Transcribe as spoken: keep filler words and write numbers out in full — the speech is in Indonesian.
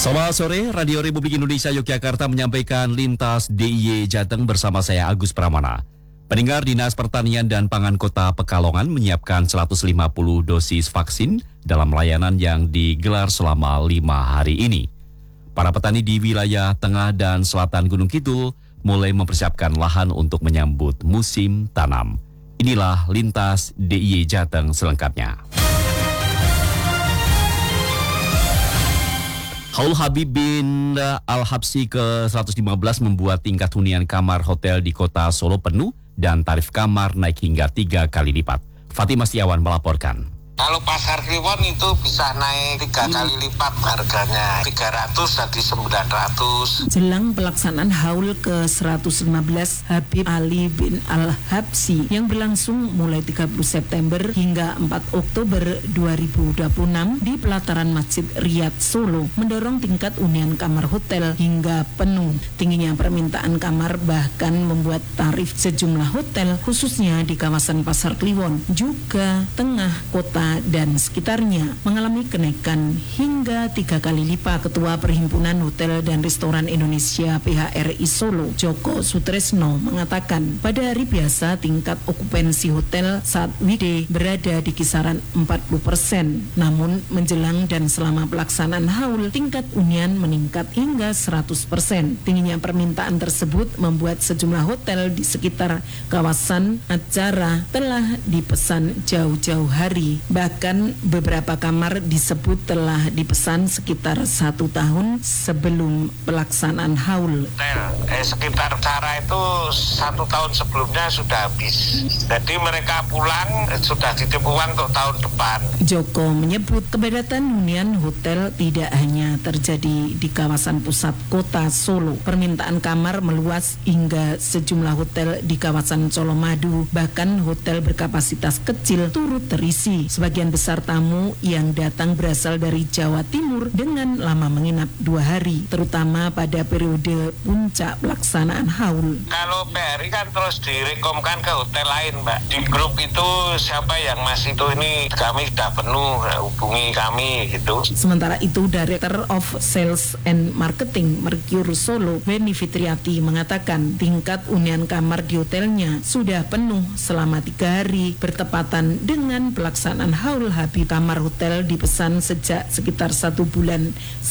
Selamat sore, Radio Republik Indonesia Yogyakarta menyampaikan Lintas D I Y Jateng bersama saya Agus Pramana. Pendengar, Dinas Pertanian dan Pangan Kota Pekalongan menyiapkan seratus lima puluh dosis vaksin dalam layanan yang digelar selama lima hari ini. Para petani di wilayah tengah dan selatan Gunung Kidul mulai mempersiapkan lahan untuk menyambut musim tanam. Inilah Lintas D I Y Jateng selengkapnya. Haul Habib bin Al-Habsyi ke seratus lima belas membuat tingkat hunian kamar hotel di kota Solo penuh dan tarif kamar naik hingga tiga kali lipat. Fatimah Setiawan melaporkan. Kalau pasar Kliwon itu bisa naik tiga kali lipat harganya, tiga ratus jadi sembilan ratus. Jelang pelaksanaan haul ke seratus lima belas Habib Ali bin Al-Habsyi yang berlangsung mulai tiga puluh September hingga empat Oktober dua ribu dua puluh enam di pelataran Masjid Riyadh Solo mendorong tingkat hunian kamar hotel hingga penuh. Tingginya permintaan kamar bahkan membuat tarif sejumlah hotel khususnya di kawasan Pasar Kliwon juga tengah kota dan sekitarnya mengalami kenaikan hingga tiga kali lipat. Ketua Perhimpunan Hotel dan Restoran Indonesia P H R I Solo, Joko Sutresno, mengatakan pada hari biasa tingkat okupansi hotel saat weekday berada di kisaran empat puluh persen. Namun menjelang dan selama pelaksanaan haul, tingkat hunian meningkat hingga seratus persen. Tingginya permintaan tersebut membuat sejumlah hotel di sekitar kawasan acara telah dipesan jauh-jauh hari. Bahkan beberapa kamar disebut telah dipesan sekitar satu tahun sebelum pelaksanaan haul. Eh, sekitar acara itu satu tahun sebelumnya sudah habis. Jadi mereka pulang eh, sudah dititip uang untuk tahun depan. Joko menyebut kepadatan hunian hotel tidak hanya terjadi di kawasan pusat kota Solo. Permintaan kamar meluas hingga sejumlah hotel di kawasan Colomadu. Bahkan hotel berkapasitas kecil turut terisi. Sebagian besar tamu yang datang berasal dari Jawa Timur dengan lama menginap dua hari, terutama pada periode puncak pelaksanaan haul. Kalau P R I kan terus direkomkan ke hotel lain, Mbak. Di grup itu siapa yang masih itu ini kami sudah penuh, hubungi kami gitu. Sementara itu, Director of Sales and Marketing Mercure Solo, Beni Fitriati, mengatakan tingkat hunian kamar di hotelnya sudah penuh selama tiga hari bertepatan dengan pelaksanaan haul Habib. Kamar hotel dipesan sejak sekitar satu bulan